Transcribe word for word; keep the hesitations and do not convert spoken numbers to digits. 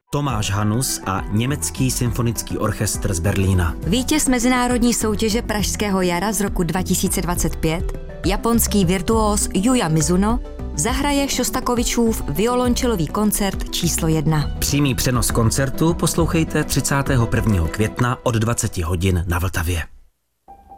Tomáš Hanus a Německý symfonický orchestr z Berlína. Vítěz mezinárodní soutěže Pražského jara z roku dva tisíce dvacet pět, japonský virtuóz Yuya Mizuno, zahraje Šostakovičův violončelový koncert číslo jedna. Přímý přenos koncertu poslouchejte třicátého prvního května od dvaceti hodin na Vltavě.